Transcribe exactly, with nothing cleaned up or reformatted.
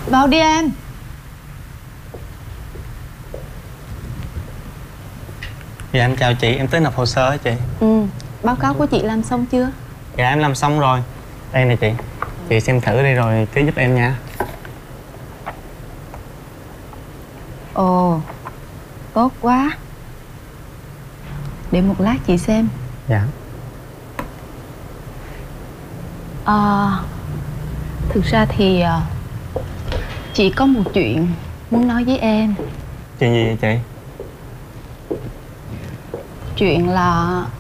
Vào đi em. Dạ em chào chị, em tới nộp hồ sơ hả chị? Ừ, báo cáo của chị làm xong chưa? Dạ em làm xong rồi. Đây nè chị, chị xem thử đi rồi ký giúp em nha. Ồ, tốt quá. Để một lát chị xem. Dạ. À, thực ra thì chị có một chuyện muốn nói với em. Chuyện gì vậy chị? Chuyện là